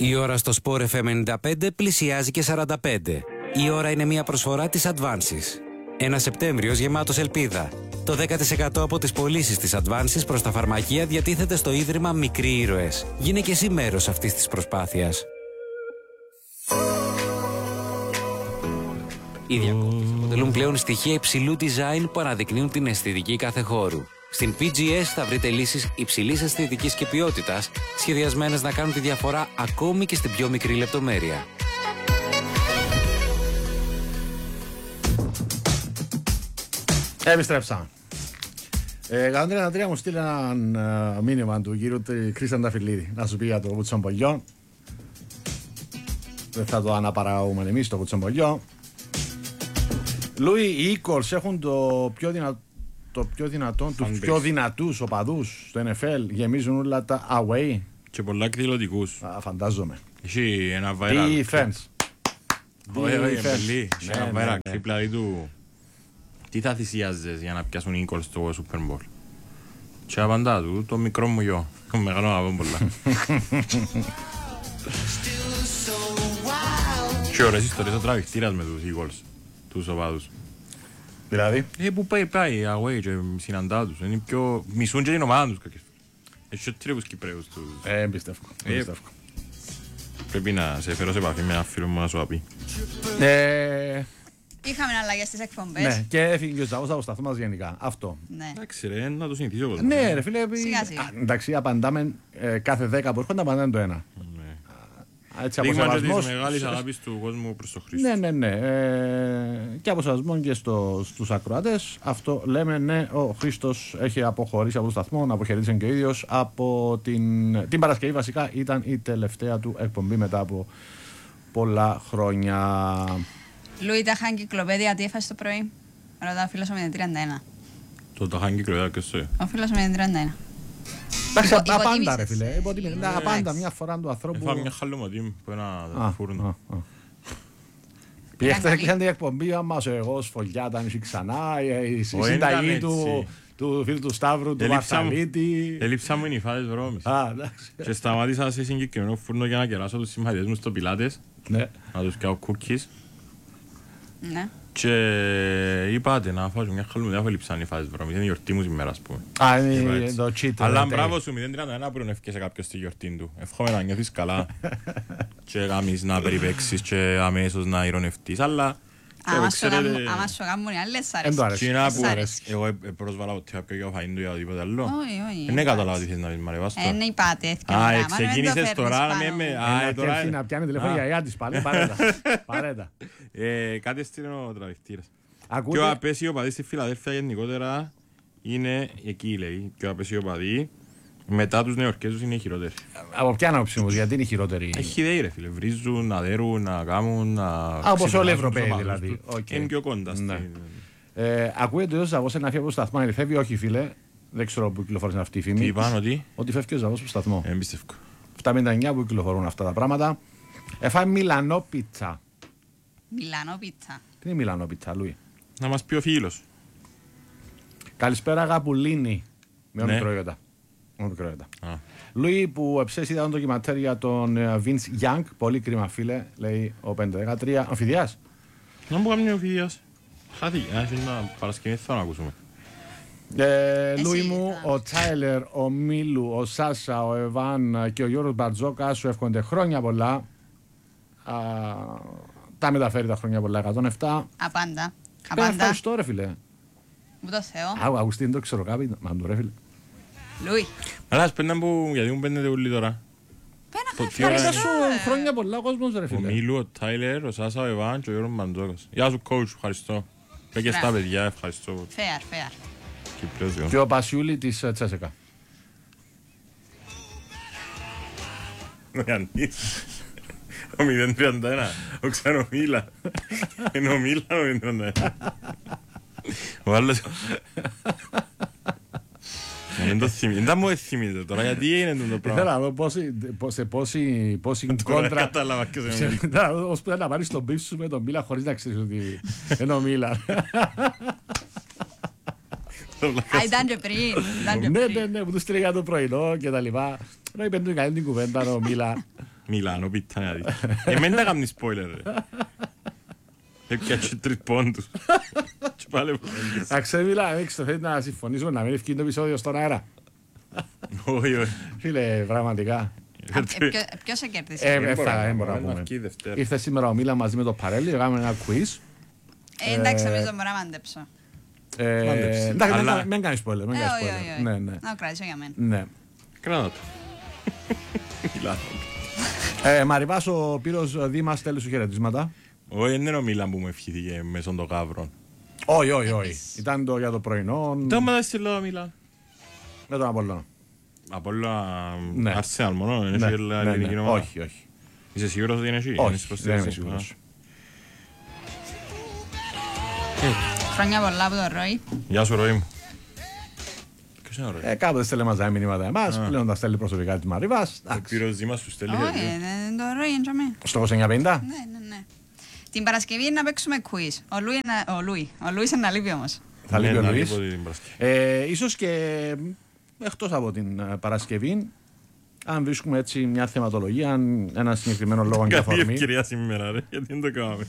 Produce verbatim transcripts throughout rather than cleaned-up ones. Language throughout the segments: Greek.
Η ώρα στο Sport εφ εμ ενενήντα πέντε πλησιάζει και σαράντα πέντε. Η ώρα είναι μια προσφορά της Advances. Ένα Σεπτέμβριος γεμάτος ελπίδα. Το δέκα τοις εκατό από τις πωλήσεις της Advances προς τα φαρμακεία διατίθεται στο Ίδρυμα Μικροί Ήρωες. Γίνε και εσύ μέρος αυτής της προσπάθειας. Οι διακόπτες αποτελούν πλέον στοιχεία υψηλού design που αναδεικνύουν την αισθητική κάθε χώρου. Στην πι τζι ες θα βρείτε λύσεις υψηλής αισθητικής και ποιότητας, σχεδιασμένες να κάνουν τη διαφορά ακόμη και στην πιο μικρή λεπτομέρεια. Επιστρέψαμε. εκατόν τριάντα τρία μου στείλει ένα uh, μήνυμα του κύριου Κρίστιαν Ταφυλίδη να σου πει για το κουτσομπολιό. Δεν θα το αναπαραγωγούμε εμείς το κουτσομπολιό. Λούι, οι Eagles έχουν το πιο, δυνα... το πιο δυνατόν, τους πιο δυνατούς οπαδούς στο εν εφ ελ. Γεμίζουν όλα τα away. Και πολλά εκδηλωτικούς. Α, φαντάζομαι. Έχει ένα viral. Defense. Όχι, όχι, εμπελή. Ένα viral clip δηλαδή του. Τι θα θυσιάζες για να πιάσουν οι Eagles στο Super Bowl. Και απαντά του, το μικρό μου γιο. Το μεγάλο να πω πολλά. Και ωραίες ιστορίες ο τραβηχτήρας με τους Eagles. Τους οπαδούς. Δηλαδή. Ε, που πάει, πάει, away και συναντά τους. Είναι πιο... Μισούν και την ομάδα τους κακές. Έχει και τρίπους Κυπρέους τους. Ε, εμπιστεύω. Πρέπει να σε φέρω σε επαφή με ένα φίλο μου να σου απεί. Ε... Είχαμε αλλαγές στις εκπομπές. Ναι, και έφυγε και ο Ζαβός από το σταθμό μας γενικά. Αυτό. Ναι. Εντάξει ρε, να το συνηθίσει ο κόσμος. Ναι ρε φίλε, σιγά σιγά. Α, εντάξει, απαντάμε ε, κάθε δέκα που έρχονται, απαντάμε το ένα. Ναι. Έτσι, από σεβασμός... της μεγάλης αγάπης του κόσμου προς το Χρήστο. Ναι, ναι, ναι. Ε, και από σεβασμό και στο, στους ακροατές. Αυτό λέμε, ναι, ο Χρήστος έχει αποχωρήσει από το σταθμό, να αποχαιρέτησε και ο ίδιος. Από την, την Παρασκευή βασικά ήταν η τελευταία του εκπομπή μετά από πολλά χρόνια. Λούι, τα χάνει κυκλοπαίδια, τι έφασε το πρωί. Ρωτά ο φίλος μου με την τριάντα ένα. Το τα χάνει κυκλοπαίδια και στο. Ο φίλος μου με την τριάντα ένα. Εντάξει, απάντα ρε φίλε. Απάντα μια φορά του ανθρώπου. Έφαγα μια χαλωμοτήμ που ένα φούρνο. Πιέχτε και η εκπομπή, άμα εγώ σφολιά τα μισή ξανά, η συνταγή του φίλου του Σταύρου, του Μαρσαλίτη. Ελείψα μου είναι οι φάδες βρώμης. Και σταμάτησα σε συγκεκριμένο φούρνο για να κεράσω τους συμμαχητές μου στο Πιλάτες. Να τους κάνω cookies. Ναι. Και είπατε να φάω μια χαλούμη, δεν έχω λείψαν οι φάσεις βρώμης, είναι η γιορτή μου σήμερα ας πούμε. Α, είναι το cheat. Αλλά μπράβο σου, μηδέν τριάντα ένα που είναι ευκαιρία σε κάποιος στη γιορτή του. Εύχομαι να νιώθεις καλά και γάμεις να περιπέξεις και αμέσως να ηρωνευτείς, αλλά... Άμα σου κάνουν οι άλλες αρέσεις. Εγώ πρόσβαλα ότι κάποιο για φαΐν του για οτιδήποτε άλλο. Δεν καταλάβω τι θες να πεις μ' αρεβάς τώρα. Είναι είπατε. Α, ξεκίνησες τώρα να με... Να πιάνει τηλέφωνο για ιά της πάλι, παρέτα. Κάτι έστειλε ο τραβηχτήρας. Και ο απέσιο παδί στη Φιλαδέλφια γενικότερα είναι εκεί λέει. Και ο απέσιο παδί μετά τους Νεοορκέζους είναι οι χειρότεροι. Από ποια άποψη όμως, γιατί είναι οι χειρότεροι? Έχει ιδέη ρε φίλε, βρίζουν, να δέρουν, να κάνουν, να... Όπως όλοι οι Ευρωπαίοι δηλαδή. Είναι πιο κοντά στην... Ακούγεται ο Ζαβός να φύγει από το σταθμό, αν φεύγει, όχι φίλε. Δεν ξέρω που κυκλοφορεί αυτή η φήμη. Τι είπαν ότι? Ότι φεύγει ο Ζαβός από το σταθμό. Εμπιστεύω. εβδομήντα εννιά που κυκλοφορούν αυτά τα πράγματα. Έφαγε Μιλανό πίτσα. Μιλανό πίτσα. Τι είναι Μιλανό πίτσα, Λούι? Να μας πει ο φίλος. Καλησπέρα Γαπουλίνη. Με μικρόιωτα. Λούι που εψές είδα το ντοκιματέρ για τον Vince Young. Πολύ κρίμα φίλε, λέει ο πέντε δεκατρία. Ο Φιδιάς. Να μου κάνει ο Φιδιάς. Χάθη, ένα Παρασκευή θα να ακούσουμε. Λούι μου, ο Τσάιλερ, ο Μίλου, ο Σάσα, ο Εβάν και ο Γιώργος Μπαρτζόκα σου εύχονται χρόνια πολλά. Τα μεταφέρει τα χρόνια πολλά, εκατόν επτά. Απάντα. Ευχαριστώ ρε φίλε. Μου το Θεό. Αγουστίν το ξέρω κάποιοι, μα το ρε φίλε. Λούι. Αλλά ας πέντε που, γιατί μου πέντε ούλοι τώρα. Πένα ευχαριστώ σου χρόνια πολλά ο κόσμος ρε φίλε. Ο Μίλου, ο Τάιλερ, ο Σάσα, ο Εβάν και ο Γιώργος Μπαρτζόκας. Γεια σου coach, ευχαριστώ. Πέκε στα παιδιά, ευχαριστώ. Φέαρ, φέαρ. Και ο Πασιούλη της Τσέσεκα. Ο μηδέν τριάντα ένα, ο Ξανομίλα. Είναι ο Μίλα ο μηδέν τριάντα ένα. Ο άλλος... Δεν θα μου θυμίζετε τώρα, γιατί είναι το πράγμα. Ήθελα να δω σε πόση κόντρα... Κατάλαβα και σε Μίλα. Ώσπου να πάρεις τον πίσω σου με τον Μίλα χωρίς να ξέρεις ότι είναι ο Μίλα. Α, ήταν και πριν. Ναι, ναι, ναι, που τους στείλε για το πρωινό και τα λοιπά. Ρε, είπαν του καλή την κουβέντα ο Μίλα. Μιλάνο, πίτα να δεις. Εμέν τα κάνεις spoiler ρε. Έπιαξε τρεις πόντους. Και πάλι πόντες. Αξέ Μιλάνο, έχεις το θέλει να συμφωνήσουμε να μην ευκεί το επεισόδιο στον αέρα. Όχι, όχι. Φίλε, πραγματικά. Ποιος σε κέρδισε? Ε, έφταγα, δεν μπορώ να πούμε. Ήρθε σήμερα ο Μίλαν μαζί με το Παρέλι, έκαναμε ένα quiz. Ε, εντάξει, νομίζω μπορώ να μαντέψω. Ε, εντάξει, μην κάνεις spoiler. Ε, όχι, όχι, όχι. Να το κρατήσω για μένα. Ναι. Κράτα το. Μιλάνο. Ε, Μαριβάς, ο Πύρος Δήμας στέλνει σου χαιρετίσματα. Όχι, δεν είναι ο Μίλαν που μου ευχήθηκε μέσω των γάβρων. Όχι, όχι, όχι. Ήταν το για το πρωινό. Το μας στείλω Μίλαν. Με τον Απόλλωνα. Απόλλωνα Αρσέναλ μόνο, είναι και ελληνική ομάδα. Όχι, όχι. Είσαι σίγουρος ότι είναι εσύ? Όχι, δεν είμαι σίγουρος. Χρόνια πολλά από τον Ρόι. Γεια σου Ρόι μου. Ποιος είναι ο Ρόι? Ε, κάποτε στέλνε μαζά μηνύματα εμάς, πλέον τα στέλνει προσωπικά της Μαριβάς. Ο Πύρος Δήμας σου στέλνει. Όχι, το Ρόι είναι για μένα. Στο εννιακόσια πενήντα. Ναι, ναι, ναι. Την Παρασκευή να παίξουμε quiz. Ο Λούι, ο Λούι, ο Λούις είναι να λείπει όμως. Θα λείπει ο Λούις. Ε, ίσως και εκτός από την Παρασκευή, αν βρίσκουμε έτσι μια θεματολογία, ένα συγκεκριμένο λόγο και αφορμή. Καλή ευκαιρία σήμερα ρε, γιατί δεν το κάναμε.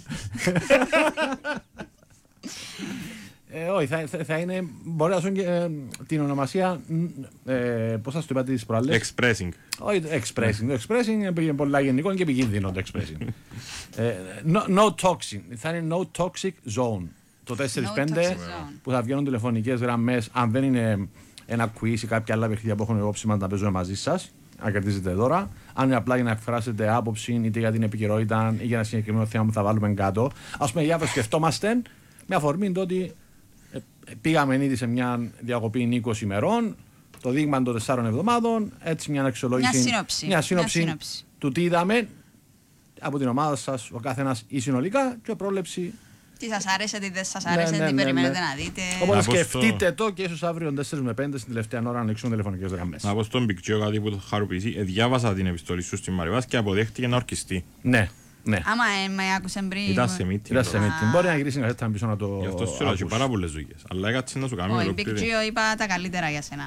Ε, όχι, θα, θα, θα είναι, μπορεί να σου ε, την ονομασία, ε, πώς θα σου το είπα τις προάλλες. Expressing. Όχι, expressing. Το expressing είναι πολλά γενικό και επικίνδυνο το expressing. ε, no, no toxic. Θα είναι no toxic zone. Το τέσσερα πέντε που θα βγαίνουν τηλεφωνικές γραμμές, αν δεν είναι ένα quiz ή κάποια άλλα παιχνίδια που έχουν υπόψη να παίζουμε μαζί σας, να κερδίζετε τώρα. Αν είναι απλά για να εκφράσετε άποψη, είτε για την επικαιρότητα ή για ένα συγκεκριμένο θέμα που θα βάλουμε κάτω. Ας πούμε, για να σκεφτόμαστε με αφορμή το ότι ε, πήγαμε ήδη σε μια διακοπή είκοσι ημερών, το δείγμα των τεσσάρων εβδομάδων, έτσι μια αξιολόγηση. Μια σύνοψη. Μια σύνοψη, μια σύνοψη του τι είδαμε από την ομάδα σας, ο καθένας ή συνολικά, και πρόληψη. Τι σας άρεσε, τι δεν σας άρεσε, ναι, ναι, τι ναι, περιμένετε ναι. να δείτε. Οπότε σκεφτείτε το και ίσως αύριο τέσσερα με πέντε στην τελευταία ώρα να ανοίξουν τηλεφωνικές γραμμές. Να πω στον Πικτσίο κάτι που το χαροποιήσει. Ε, διάβασα την επιστολή σου στην Μαριβάς και αποδέχτηκε να ορκιστεί. Ναι, ναι. Άμα ε, με άκουσε πριν. Ήταν σε meeting. Ήταν σε meeting. Μπορεί να γυρίσει να έρθει πίσω να το. Γι' αυτό σου λέω, πάρα πολλές δουλειές. Αλλά έκατσε να σου κάνει ολόκληρη. Ο Πικτσίο είπα τα καλύτερα για σένα.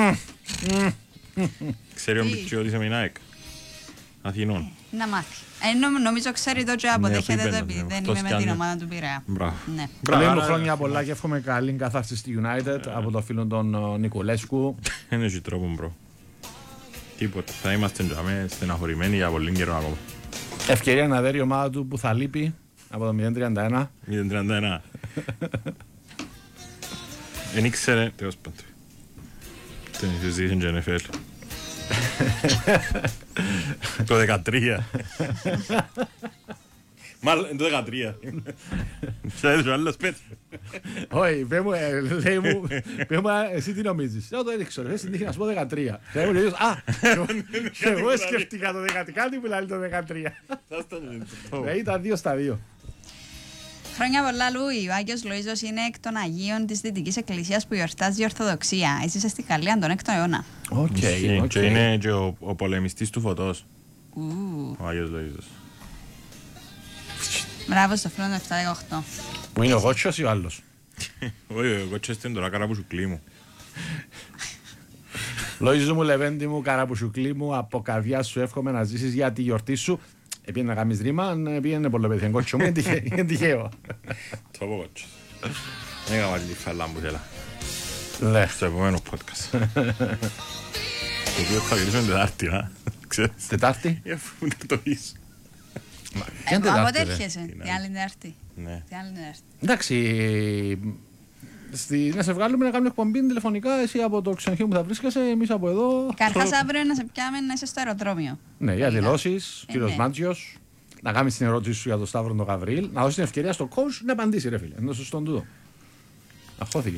Ξέρει ο Πικτσίο ότι είσαι με ΑΕΚ. Αθηνών. Να μάθει. Ε, νομίζω ξέρει το και αποδέχεται το επειδή δεν είμαι με την ομάδα του Πειραιά. Μπράβο. Καλή μου χρόνια πολλά και εύχομαι καλή καθάρση στη United από το φίλο τον Νικολέσκου. Δεν έχει τρόπο μπρο. Τίποτα. Θα είμαστε στεναχωρημένοι για πολύ καιρό ακόμα. Ευκαιρία να δέρει η ομάδα του που θα λείπει από το μηδέν τριάντα ένα. μηδέν τριάντα ένα. Δεν ήξερε, τέλος πάντων. Δεν συζήτησαν και εν εφ ελ. Το δεκατρία. Μάλλον το δεκατρία. Ξέρεις ο άλλος πέτει. Όχι, πέ μου, λέει μου, πέ μου, εσύ τι νομίζεις. Εγώ το έδειξω, ρε, στην τύχη να σου πω δεκατρία. Λέει μου, α, εγώ σκέφτηκα το δεκατρία, κάτι που λέει το δεκατρία. Ήταν δύο στα δύο. Χρόνια πολλά, Λούι. Ο Άγιος Λοΐζος είναι εκ των Αγίων της Δυτικής Εκκλησίας που γιορτάζει η Ορθοδοξία. Έζησε στη Γαλλία τον έκτο αιώνα. Οκ. Και είναι και ο, ο πολεμιστής του φωτός. Ο Άγιος Λοΐζος. Μπράβο στο φίλο του επτά δεκαοκτώ. Που είναι ο Κότσος ή ο άλλος? Όχι, ο Κότσος είναι τώρα καραπουσουκλή μου. Λοΐζο μου, Λεβέντη μου, καραπουσουκλή μου, από καρδιά σου εύχομαι να ζήσεις για τη γιορτή σου. Επειδή να κάνεις ρήμα, πήγαινε πολύ παιδί, κότσο μου, είναι τυχαίο. Το πω κότσος. Δεν έκανα τη φαλά μου θέλα. Ναι. Στο επόμενο podcast. Το οποίο θα γυρίσουμε Τετάρτη, να ξέρεις. Τετάρτη? Για αφού είναι το πίσω. Από πότε έρχεσαι, τι άλλη Τετάρτη. Εντάξει, να σε βγάλουμε να κάνουμε εκπομπή τηλεφωνικά, εσύ από το ξενοδοχείο που θα βρίσκεσαι, εμείς από εδώ. Καρχάς αύριο να σε πιάμε να είσαι στο αεροδρόμιο. Ναι, για δηλώσεις, κύριος Μάντζιος, να κάνεις την ερώτηση σου για τον Σταύρο τον Γαβρίλ, να δώσεις την ευκαιρία στον coach να απαντήσει, ρε φίλε. Είναι σωστό τούτο. Αχώθηκε.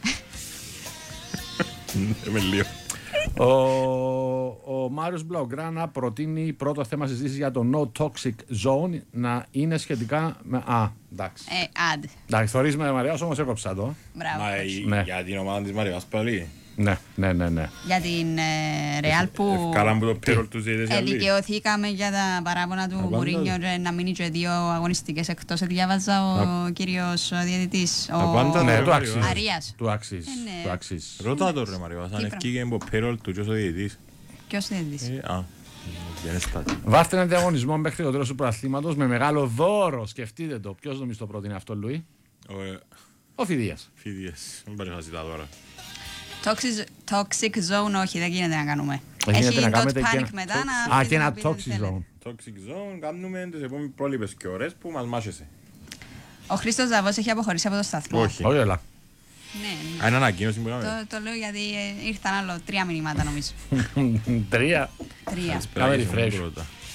Είμαι λίγο. Ο, ο Μάριος Μπλαουγκράνα προτείνει πρώτο θέμα συζήτηση για το No Toxic Zone να είναι σχετικά με. Α, εντάξει. Ε, αντ. Εντάξει, θωρείς με Μαριάς, όμως έκοψα το. Μπράβο. Μα Ναι. για την ομάδα της Μαριάς πάλι. Ναι, ναι, ναι, ναι. Για την ε, Ρεάλ που Ευκάλαν που το πέρολ τους είδες οι άλλοι. ελικαιωθήκαμε για τα παράπονα του Μουρίνιο να μείνει και δύο αγωνιστικές εκτός. Διάβαζα ο κύριος διαιτητής, ο Ναι, του αξίζει. Αρίας. Του αξίζει. Ε, ναι. Του αξίζει. Ρώτα το ρε Μαριάς, αν Τι ευκήγε από πέρολ του και ως ο διαιτητής. Ποιος διαιτητής? Ε, α, Βάστε έναν διαγωνισμό μέχρι το τέλος του πρωταθλήματος με μεγάλο δώρο. Σκεφτείτε το. Ποιος νομίζω το πρότεινε αυτό, Λουί? Ο Φιδίας. Φιδίας. Μην πάρει χάσει τα δώρα. Toxic zone, όχι, δεν γίνεται να κάνουμε. Έχει dot panic και μετά να... Α, και ένα toxic zone. Toxic zone, κάνουμε τις επόμενες πρόλοιπες και ώρες που μας μάσχεσαι. Ο Χρήστος Ζαβός έχει αποχωρήσει από το σταθμό. Όχι. Όχι, έλα. Ναι, Α, είναι ανακοίνωση που το, κάνουμε. το λέω γιατί ε, ήρθαν άλλο τρία μηνύματα νομίζω. Τρία. Τρία. Κάμε refresh.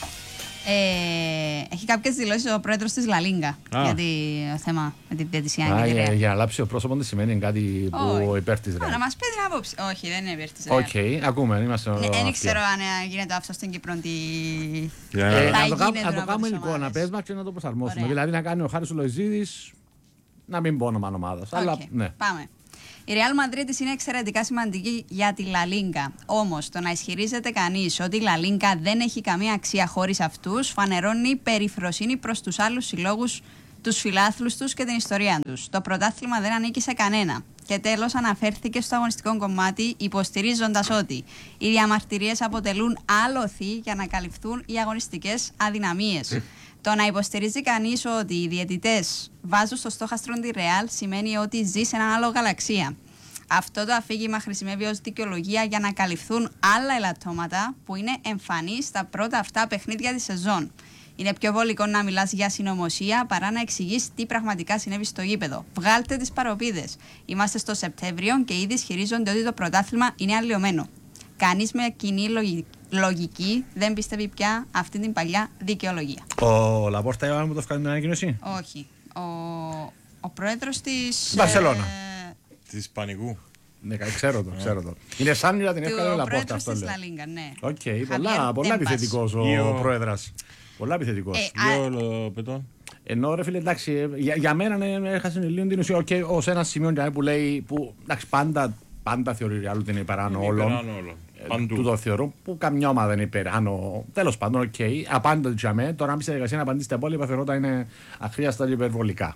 Ε, έχει κάποιες δηλώσεις ο πρόεδρος της Λαλίγκα για το θέμα με την διαιτησία. Α, για, για να λάψει ο πρόσωπο δεν σημαίνει κάτι που Όχι. υπέρ της Ρεάλ. Να μας πει την άποψη. Όχι, δεν είναι υπέρ της Ρεάλ. Οκ, okay, ακούμε, είμαστε Ναι, αυτοί. δεν ξέρω αν ε, γίνεται αυτό στην Κύπρο. Τι... Ε, θα να το, γίνεται να το από κάνουμε τις εικόνα, ομάδες. πες μας και να το προσαρμόσουμε. Ωραία. Δηλαδή να κάνει ο Χάρης ο Λοϊζίδης, να μην πω όνομα ομάδας. Okay, Αλλά ναι. Πάμε. Η Real Madrid είναι εξαιρετικά σημαντική για τη La Liga. Όμως, το να ισχυρίζεται κανείς ότι η La Liga δεν έχει καμία αξία χωρίς αυτούς, φανερώνει περιφροσύνη προς τους άλλους συλλόγους, τους φιλάθλους τους και την ιστορία τους. Το πρωτάθλημα δεν ανήκει σε κανένα. Και τέλος, αναφέρθηκε στο αγωνιστικό κομμάτι, υποστηρίζοντας ότι οι διαμαρτυρίες αποτελούν άλοθη για να καλυφθούν οι αγωνιστικές αδυναμίες. Το να υποστηρίζει κανείς ότι οι διαιτητές βάζουν στο στόχαστρο τη Real σημαίνει ότι ζει σε έναν άλλο γαλαξία. Αυτό το αφήγημα χρησιμεύει ως δικαιολογία για να καλυφθούν άλλα ελαττώματα που είναι εμφανή στα πρώτα αυτά παιχνίδια της σεζόν. Είναι πιο βολικό να μιλάς για συνωμοσία παρά να εξηγείς τι πραγματικά συνέβη στο γήπεδο. Βγάλτε τις παροπίδες. Είμαστε στο Σεπτέμβριο και ήδη ισχυρίζονται ότι το πρωτάθλημα είναι αλλοιωμένο. Κανείς με κοινή λογική δεν πιστεύει πια αυτή την παλιά δικαιολογία. Ο Λαπόρτα Ιωάννη μου το κάνει την ανακοίνωση. Όχι. Ο, ο πρόεδρος της... Μπαρσελόνα. Ε, Της Ισπανικού. Ναι, ξέρω το, ξέρω το. Είναι σαν να την έφερε ο Λαπόρτα αυτό. Ο πρόεδρος της Λα Λίγκα, ναι. Οκ, πολλά, πολλά επιθετικός ο, ο πρόεδρας. Πολλά επιθετικός. Ε, Δύο λοπετών. Ενώ ρε φίλε, εντάξει, για, για μένα ναι, έχασε λίγο την ουσία. Okay, ως ένα σημείο που λέει που εντάξει, πάντα, πάντα θεωρεί άλλο ότι είναι υπεράνω όλων. Ε, του το θεωρώ που καμιά ομάδα είναι υπεράνω. Τέλος πάντων, οκ, okay, απάντητε για μένα. Τώρα, αν πει στη διαδικασία να απαντήσει τα υπόλοιπα, θεωρώ ότι είναι αχρίαστα και υπερβολικά.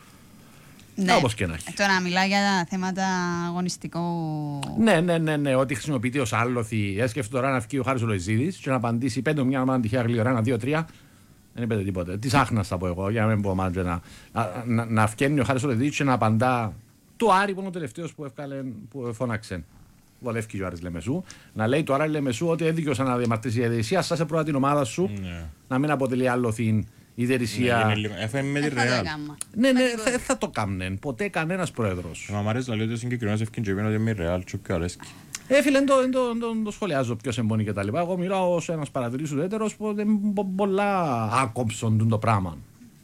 Ναι, όπως και να έχει. Το να μιλά για θέματα αγωνιστικού. Ναι, ναι, ναι, ναι, ότι χρησιμοποιείται ως άλοθη. Έσκεφτε τώρα να βγει ο Χάρης ο Λοϊζίδης και να απαντήσει πέντε μια ομάδα τυχαία γλυκά, ένα, δύο, τρία. Δεν είπε τίποτε. Τη άχνα θα πω εγώ, για να μην πω μάντζε να, να, να βγαίνει ο Χάρης ο Λοϊζίδης και να απαντά. Το Άρη που είναι ο τελευταίος που, που φώναξε. Βολεύκει ο Άρης Λεμεσού. Να λέει το Άρη Λεμεσού ότι έδικοσα να διαμαρτυρήσει η διαιτησία. Σα σε πρώτα την ομάδα σου Ναι. να μην αποτελεί άλοθη η διαιτησία. Έφερε με τη Ρεάλ. Ναι, ναι, δεν θα το κάνουν. Ποτέ κανένας πρόεδρος. Μα μ' αρέσει να λέω ότι συγκεκριμένος ευκαιρία ότι είναι με Ρεάλ και πιο αρέσκει. Ε, φίλε, δεν το, το, το, το σχολιάζω ποιος εμπονεί και τα λοιπά. Εγώ μιλάω ως ένας παρατηρής ουδέτερος που δεν πολλά άκοψον το πράγμα.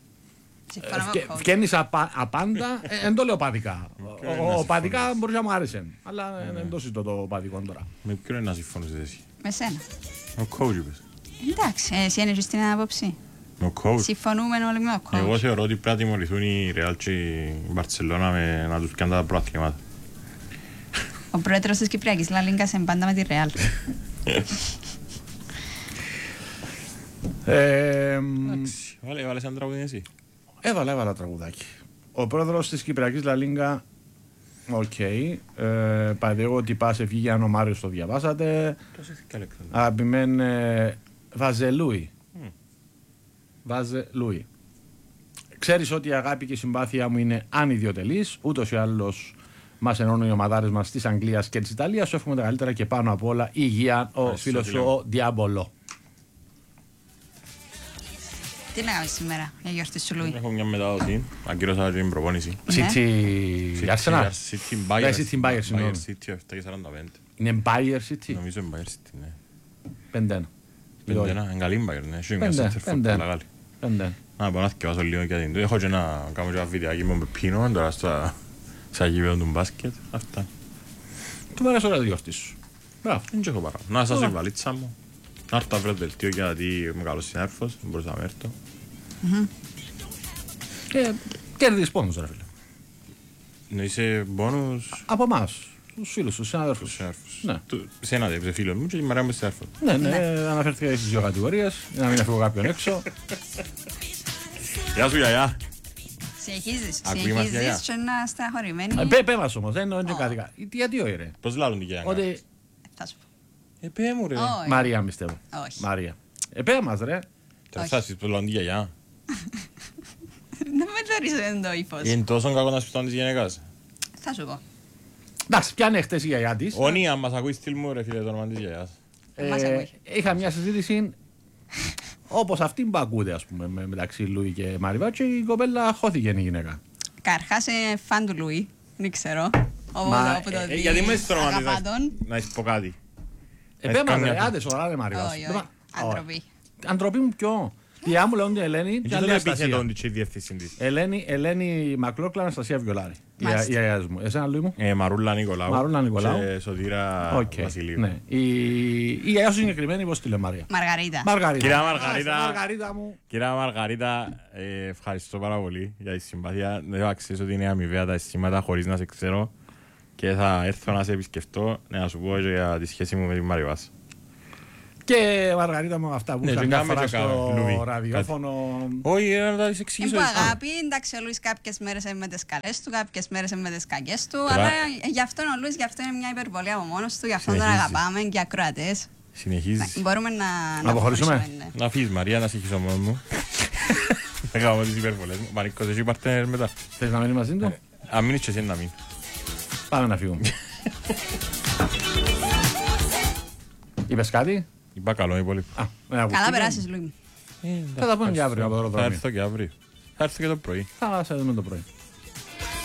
Βγαίνεις απα, απάντα, ε, δεν το λέω παδικά. Ο παδικά μπορεί να μου άρεσε, αλλά δεν το συζητώ το παδικό τώρα. Με ποιον είναι να συμφωνείς εσύ? Με σένα. Ο coach είπες. Εντάξει, εσύ είναι στην άποψη. Ο coach. Συμφωνούμε όλοι με ο coach. Εγώ θεωρώ ότι πρέπει να τιμωρηθούν οι Ρεάλ και η Μπαρτσελώνα με να τους πιάνουν τα προαθλήματα. Ο πρόεδρος της Κυπριακής Λα Λίγκα σε πάντα με τη Ρεάλ. Εντάξει, βάλες ένα τραγούδι εσύ. Έβαλα, έβαλα τραγουδάκι. Ο πρόεδρος της Κυπριακής Λα Λίγκα, οκ. Πάει εγώ ότι πας βγήκε αν ο Μάριος το διαβάσατε. Αγαπημέν Βαζελούι. Βαζελούι. Ξέρεις ότι η αγάπη και η συμπάθεια μου είναι ανιδιοτελής, ούτως ή άλλως μας ενώνουν οι ομαδάρες μας της Αγγλίας και της Ιταλίας. Σου εύχομαι τα καλύτερα και πάνω απ' όλα υγεία, ο φίλος σου ο Διάμπολο. Τι να κάνεις σήμερα για γιορτή σου, Λουί? Έχω μια μετάδοση, ακυρώσα την προπόνηση. City Arsenal. City Bayern. City Bayern, συγγνώμη. City επτά και σαράντα πέντε. Είναι Bayern City. Νομίζω είναι Bayern City, ναι. πέντε ένα. πέντε ένα, είναι καλή Bayern, ναι. Έχει μια πέντε center for πέντε πολλά καλή. πέντε. Να πάω να θυκευάσω λίγο για την. Έχω και να κάνω και ένα βιντεάκι με Πίνο, τώρα στα γήπεδο του μπάσκετ. Αυτά. Του πέρασε ώρα τη γιορτή σου. Μπράβο. Δεν έχω παρά. Να σας η βαλίτσα μου. Να έρθω αύριο δελτίο γιατί είμαι καλός συνάδελφος, δεν μπορούσα να έρθω. Κέρδισες πόνους ρε φίλε. Ναι, είσαι πόνους... Από εμάς, τους φίλους, τους συνάδελφους. Τους συνάδελφους. Ναι. Σε ένα δεν φίλο μου και η μαριά μου συνάδελφος. Ναι, ναι, αναφέρθηκα στις δύο κατηγορίες, για να μην αφήγω κάποιον έξω. Γεια σου γιαγιά. Συνεχίζεις, Ακούει μας, γιαγιά. συνεχίζεις και να στεναχωρημένη. Πέ, πέ μας όμως, δεν είναι κάτι. Γιατί όχι ρε. Πώς λάλλουν τη γιαγιά? Ότι Θα σου πω. Ε, πέ μου ρε. Όχι. Μαρία, πιστεύω. Όχι. Μαρία. Ε, πέ μας ρε. Τρασάσεις το λαντή γιαγιά. Δεν με θεωρείς το ύφος. Είναι τόσο κακό να σπιτώνει της γυναίκας. Θα σου πω. Εντάξει, πιάνε χτες η γιαγιά της. Όνει, αν μας ακούει στυλ μου ρε φίλε το όνομα της γιαγιάς. Μας ακούει. Είχα μια συζήτηση όπως αυτή που ακούτε, ας πούμε, με- μεταξύ Λούι και Μαριβά, και η κοπέλα χώθηκε η γυναίκα. Καρχάς είναι φαν του Λουί. Δεν ξέρω. Όπου Μα, όπου το Ε, δει. γιατί μου έχεις το όνομα της αγαπά να- τον. να έχεις πω κάτι. Ε, Έχεις πέ μας καμιά- ρε, άντε σωρά ρε Μαριβά. Όχι, όχι. Αντροπή. Αντροπή μου ποιο. Τι άμου λέγονται Ελένη και Και άλλη τον επίθετον Αναστασία. της η διεύθυνση της. Ελένη, Ελένη Μακλόκλα, Αναστασία Βιολάρη. Η Μάλιστα. η γιαγιάς μου. Εσένα Λούι μου. Ε, Μαρούλα Νικολάου. Μαρούλα Νικολάου. Και Σωτήρα Οκ. Βασιλείου. Ναι. Η η γιαγιά σου συγκεκριμένη, πώς τη λέει Μαρία. Μαργαρίτα. Μαργαρίτα. Κυρία Μαργαρίτα. Άσε, Μαργαρίτα μου. Κυρία Μαργαρίτα, ε, ευχαριστώ πάρα πολύ για τη συμπάθεια. Δεν ξέρεις ότι είναι αμοιβαία τα αισθήματα χωρίς να σε ξέρω και θα έρθω να σε επισκεφτώ να σου πω για τη σχέση μου με την Μαριβάς. Και Μαργαρίτα μου, αυτά που Ναι, είχα και μια κάμε φορά και κάνω, στο Λουβί, ραδιόφωνο. Όχι, ε, να τα της εξηγήσω. Εμπού έτσι. αγάπη, εντάξει, ο Λουίς κάποιες μέρες είναι με τις καλές του, κάποιες μέρες είναι με τις κακές του, Τώρα- αλλά γι' αυτό είναι ο Λουίς, γι' αυτό είναι μια υπερβολή από μόνος του, γι' αυτό τον Συνεχίζει. αγαπάμε και ακροατές. Συνεχίζεις. Μπορούμε να, να αποχωρήσουμε? ναι. Να φύγεις Μαρία, να συγχύσω μόνο μου. Δεν κάνω τις υπερβολές μου. Μαρίκος, εσύ παρτένερ μετά. Θες να μείνει μαζί του. Αν μείνεις και εσύ να μην. Πάμε να φύγουμε. Είπες κάτι. Είπα καλό υπόλοιπο. Α, ναι, Καλά ακούστηκε. περάσεις, Λουί μου. Θα τα πούμε και αύριο από το Θα αεροδρόμιο. έρθω και αύριο. Θα έρθω και το πρωί. Θα σε δούμε το πρωί.